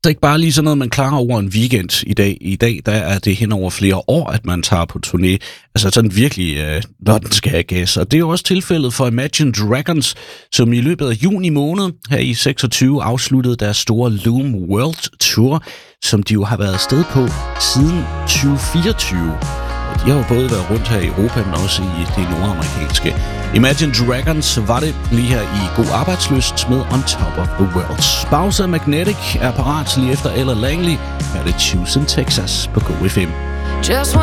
Det er ikke bare lige sådan noget, man klarer over en weekend i dag. I dag der er det hen over flere år, at man tager på turné. Altså sådan virkelig, når den skal have gas. Og det er jo også tilfældet for Imagine Dragons, som i løbet af juni måned her i 26 afsluttede deres store Loom World Tour, som de jo har været afsted på siden 2024. Og de har jo både været rundt her i Europa, men også i det nordamerikanske. Imagine Dragons var det lige her i God Arbejdslyst med On Top of the World. Bowser og Magnetic er parat lige efter Ella Langley. Her er det Choose in Texas på Go FM. Just